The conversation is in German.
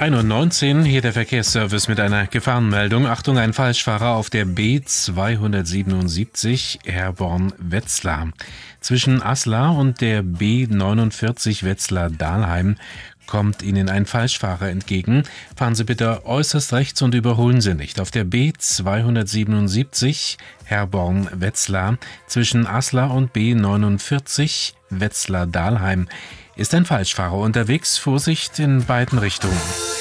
1:19 Uhr, hier der Verkehrsservice mit einer Gefahrenmeldung. Achtung, ein Falschfahrer auf der B277 Herborn-Wetzlar. Zwischen Aslar und der B49 Wetzlar-Dahlheim kommt Ihnen ein Falschfahrer entgegen. Fahren Sie bitte äußerst rechts und überholen Sie nicht. Auf der B277 Herborn-Wetzlar zwischen Aslar und B49 Wetzlar-Dahlheim ist ein Falschfahrer unterwegs. Vorsicht in beiden Richtungen.